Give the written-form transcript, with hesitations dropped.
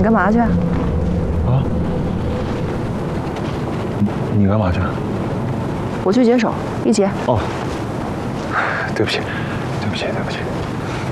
干嘛去？啊？ 你干嘛去？ 我去解手，一解。 哦，对不起，对不起，对不起。